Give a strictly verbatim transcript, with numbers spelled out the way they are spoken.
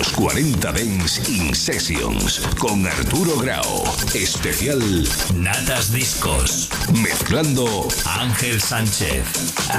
Los cuarenta Dance In Sessions con Arturo Grau. Especial Natas Discos. Mezclando Ángel Sánchez.